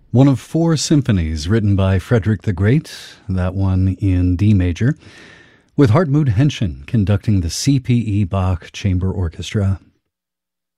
One of four symphonies written by Frederick the Great, that one in D major, with Hartmut Henschen conducting the C.P.E. Bach Chamber Orchestra.